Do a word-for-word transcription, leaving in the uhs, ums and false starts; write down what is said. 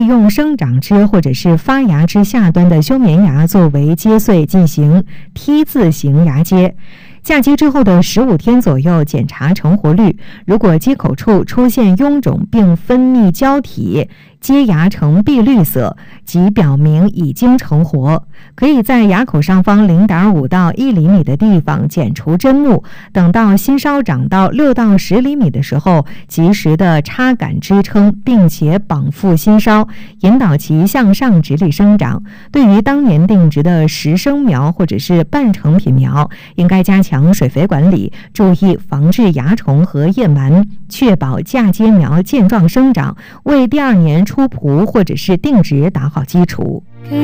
用生长枝或者是发芽枝下端的休眠芽作为接穗进行 T 字形芽接。嫁接之后的十五天左右检查成活率，如果接口处出现臃肿并分泌胶体，接芽呈碧绿色，即表明已经成活。可以在芽口上方 零点五到一厘米的地方剪除针目，等到新梢长到六到十厘米的时候，及时的插杆支撑，并且绑缚新梢，引导其向上直立生长。对于当年定植的实生苗或者是半成品苗，应该加强水肥管理，注意防治蚜虫和叶螨，确保嫁接苗健壮生长，为第二年出圃或者是定植打好基础。